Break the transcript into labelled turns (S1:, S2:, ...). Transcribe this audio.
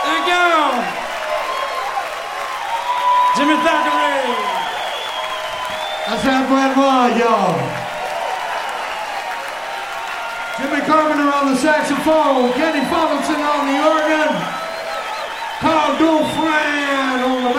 S1: There you go. Jimmy Thackeray.
S2: That's halfway wide, y'all. Jimmy Carpenter on the saxophone, Kenny Fullerton on the organ, Carl Dufresne on the